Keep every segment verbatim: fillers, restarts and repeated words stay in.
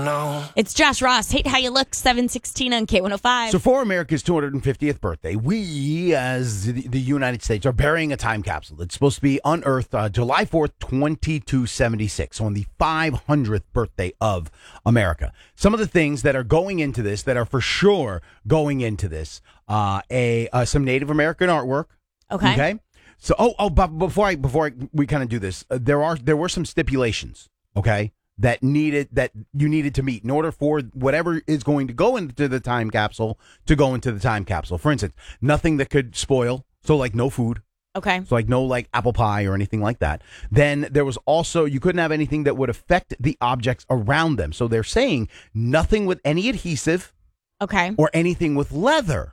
know. It's Josh Ross. Hate How You Look, seven sixteen on K one oh five. So for America's two hundred fiftieth birthday, we, as the, the United States, are burying a time capsule. It's supposed to be unearthed uh, July fourth, twenty-two seventy-six, on the five hundredth birthday of America. Some of the things that are going into this, that are for sure going into this, uh, a uh, some Native American artwork. Okay. Okay. So, oh, oh, but before I before I, we kind of do this, uh, there are there were some stipulations. Okay. That needed that you needed to meet in order for whatever is going to go into the time capsule to go into the time capsule. For instance, nothing that could spoil. So like no food. Okay. So like no like apple pie or anything like that. Then there was also, you couldn't have anything that would affect the objects around them. So they're saying nothing with any adhesive. Okay. Or anything with leather.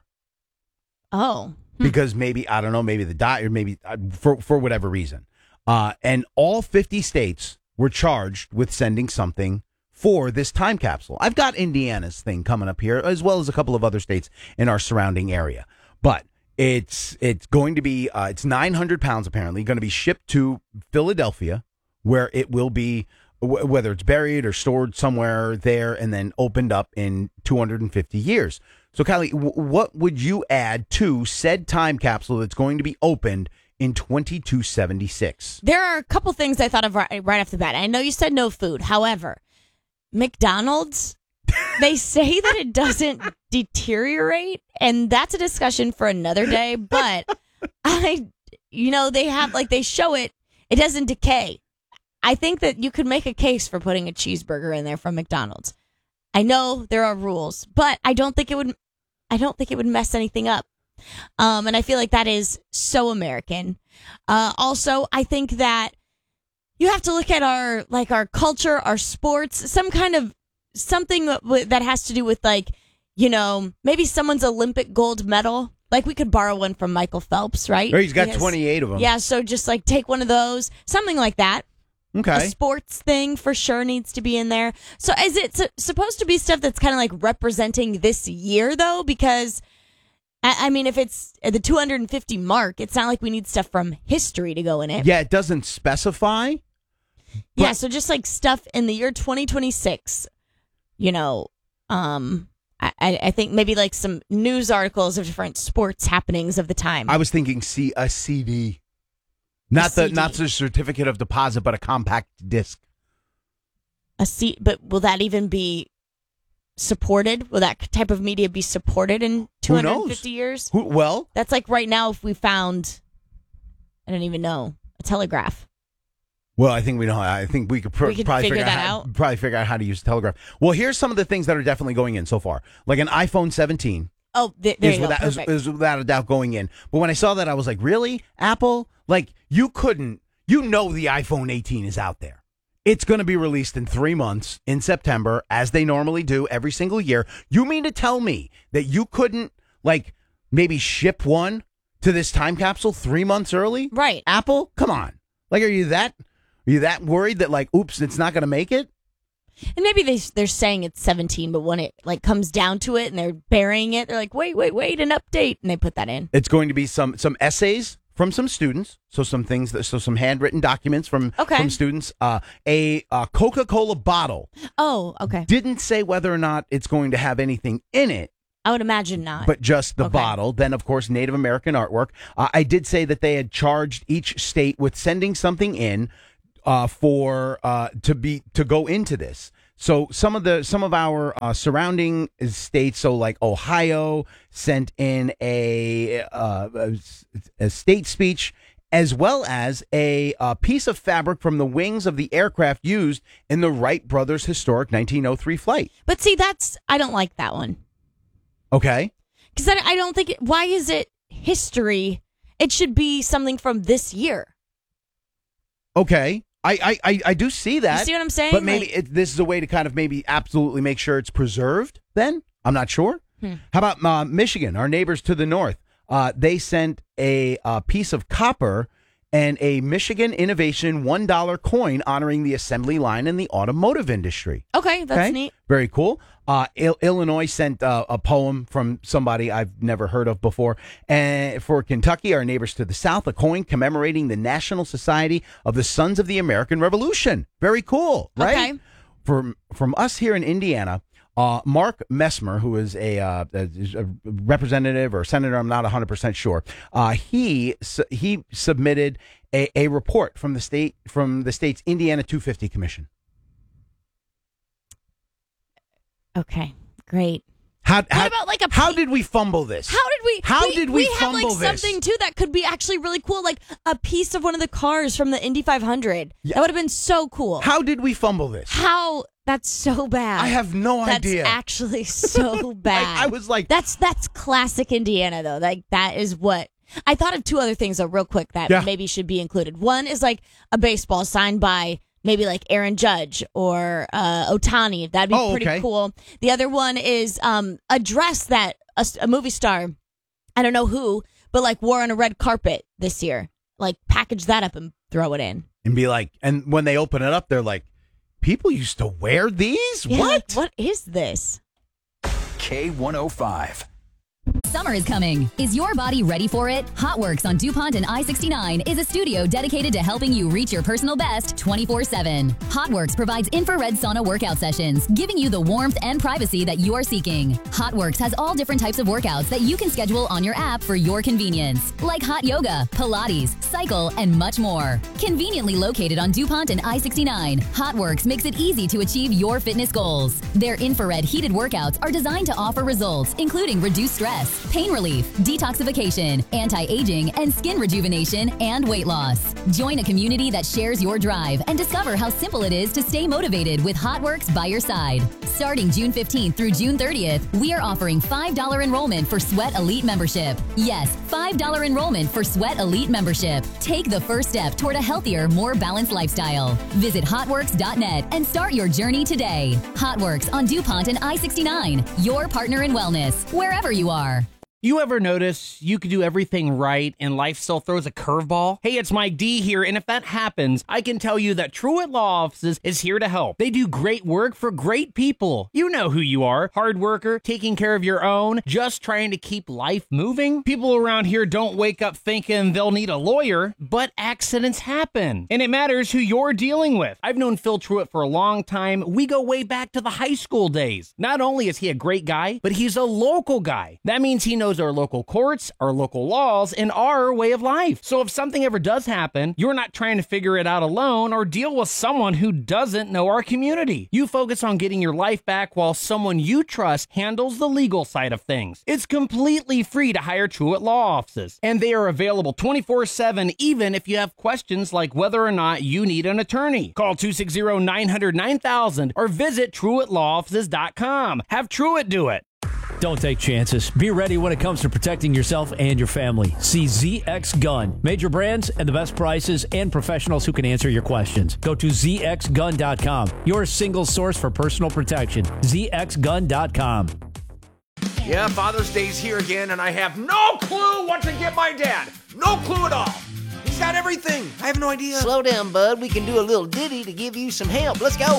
Oh. Hmm. Because maybe, I don't know, maybe the dye or maybe uh, for, for whatever reason. Uh, and all fifty states were charged with sending something for this time capsule. I've got Indiana's thing coming up here, as well as a couple of other states in our surrounding area. But it's it's going to be, uh, it's nine hundred pounds apparently, going to be shipped to Philadelphia, where it will be, w- whether it's buried or stored somewhere there, and then opened up in two hundred fifty years. So, Kylie, w- what would you add to said time capsule that's going to be opened in twenty-two seventy-six? There are a couple things I thought of right, right off the bat. I know you said no food. However, McDonald's, they say that it doesn't deteriorate, and that's a discussion for another day. But I, you know, they have, like, they show it, it doesn't decay. I think that you could make a case for putting a cheeseburger in there from McDonald's. I know there are rules, but I don't think it would, I don't think it would mess anything up. Um, and I feel like that is so American. Uh, also, I think that you have to look at our, like, our culture, our sports, some kind of something that has to do with, like, you know, maybe someone's Olympic gold medal. Like, we could borrow one from Michael Phelps, right? Oh, he's got He has- twenty-eight of them. Yeah, so just, like, take one of those, something like that. Okay. A sports thing for sure needs to be in there. So is it su- supposed to be stuff that's kind of like representing this year, though? Because, I, I mean, if it's the two hundred fifty mark, it's not like we need stuff from history to go in it. Yeah, it doesn't specify. Yeah, so just like stuff in the year twenty twenty-six, you know, um, I, I think maybe like some news articles of different sports happenings of the time. I was thinking C a C D. Not A the C D. not the certificate of deposit, but a compact disc. A C, but will that even be supported? Will that type of media be supported in two hundred fifty years? Who, well, That's like right now if we found, I don't even know, a telegraph. well, I think we know. I think we could, pr- We could probably figure figure that how, out. Probably figure out how to use telegraph. Well, here's some of the things that are definitely going in so far. Like an iPhone seventeen Oh, th- there is you without, go. is, Perfect. is without a doubt going in. But when I saw that, I was like, really, Apple? Like, you couldn't. You know the iPhone eighteen is out there. It's going to be released in three months in September, as they normally do every single year. You mean to tell me that you couldn't, like, maybe ship one to this time capsule three months early? Right. Apple? Come on. Like, are you that are you that worried that, like, oops, it's not going to make it? And maybe they, they're saying it's seventeen, but when it like comes down to it and they're burying it, they're like, wait, wait, wait, an update. And they put that in. It's going to be some some essays from some students, so some things that so some handwritten documents from Okay. from students. Uh, a uh, Coca-Cola bottle. Oh, okay. Didn't say whether or not it's going to have anything in it, I would imagine not. but just the Okay. bottle. Then, of course, Native American artwork. Uh, I did say that they had charged each state with sending something in uh, for uh, to be to go into this. So some of the some of our uh, surrounding states, so like Ohio, sent in a, uh, a a state speech, as well as a, a piece of fabric from the wings of the aircraft used in the Wright brothers' historic nineteen oh three flight. but see, that's, I don't like that one. Okay. Because I, I don't think, it, why is it history? It should be something from this year. Okay. I, I, I, I do see that. You see what I'm saying? But maybe Like- it, this is a way to kind of maybe absolutely make sure it's preserved then? I'm not sure. Hmm. How about uh, Michigan, our neighbors to the north? Uh, they sent a, uh piece of copper and a Michigan Innovation one dollar coin honoring the assembly line in the automotive industry. Okay, that's Okay? neat. Very cool. Uh, Il- Illinois sent uh, a poem from somebody I've never heard of before. And for Kentucky, our neighbors to the south, a coin commemorating the National Society of the Sons of the American Revolution. Very cool, right? Okay. from from us here in Indiana, uh, Mark Messmer, who is a, uh, a, a representative or senator, I'm not one hundred percent sure. Uh, he su- he submitted a, a report from the state from the state's Indiana two fifty Commission. Okay, great. How, What how, about like a how pe- did we fumble this? How did we? How did we, we have fumble like this? something too that could be actually really cool, like a piece of one of the cars from the Indy five hundred. Yeah. That would have been so cool. How did we fumble this? How? That's so bad. I have no that's idea. That's actually so bad. I, I was like, that's that's classic Indiana though. Like that is what I thought of. Two other things though, real quick, that Yeah. maybe should be included. One is like a baseball signed by maybe like Aaron Judge or uh, Ohtani. That'd be Oh, pretty okay. cool. The other one is um, a dress that a, a movie star, I don't know who, but like wore on a red carpet this year. Like package that up and throw it in. and be like, and when they open it up, they're like, people used to wear these? Yeah, What? like, what is this? K one oh five. Summer is coming. Is your body ready for it? Hotworks on DuPont and I sixty-nine is a studio dedicated to helping you reach your personal best twenty-four seven. Hotworks provides infrared sauna workout sessions, giving you the warmth and privacy that you are seeking. Hotworks has all different types of workouts that you can schedule on your app for your convenience, like hot yoga, Pilates, cycle, and much more. Conveniently located on DuPont and I sixty-nine, Hotworks makes it easy to achieve your fitness goals. Their infrared heated workouts are designed to offer results, including reduced stress, pain relief, detoxification, anti-aging, and skin rejuvenation and weight loss. Join a community that shares your drive and discover how simple it is to stay motivated with Hotworks by your side. Starting June fifteenth through June thirtieth, we are offering five dollars enrollment for Sweat Elite membership. Yes, five dollars enrollment for Sweat Elite membership. Take the first step toward a healthier, more balanced lifestyle. Visit hotworks dot net and start your journey today. Hotworks on DuPont and I sixty-nine, your partner in wellness, wherever you are. You ever notice you could do everything right and life still throws a curveball? Hey, it's Mike D here, and if that happens, I can tell you that Truett Law Offices is here to help. They do great work for great people. You know who you are. Hard worker, taking care of your own, just trying to keep life moving. People around here don't wake up thinking they'll need a lawyer, but accidents happen. And it matters who you're dealing with. I've known Phil Truett for a long time. We go way back to the high school days. Not only is he a great guy, but he's a local guy. That means he knows our local courts, our local laws, and our way of life. So if something ever does happen, you're not trying to figure it out alone or deal with someone who doesn't know our community. You focus on getting your life back while someone you trust handles the legal side of things. It's completely free to hire Truett Law Offices, and they are available twenty-four seven even if you have questions like whether or not you need an attorney. Call two six zero, nine hundred, nine thousand or visit truett law offices dot com. Have Truett do it. Don't take chances. Be ready when it comes to protecting yourself and your family. See Z X Gun. Major brands and the best prices and professionals who can answer your questions. Go to z x gun dot com. Your single source for personal protection. z x gun dot com. Yeah, Father's Day's here again, and I have no clue what to get my dad. No clue at all. He's got everything. I have no idea. Slow down, bud. We can do a little ditty to give you some help. Let's go.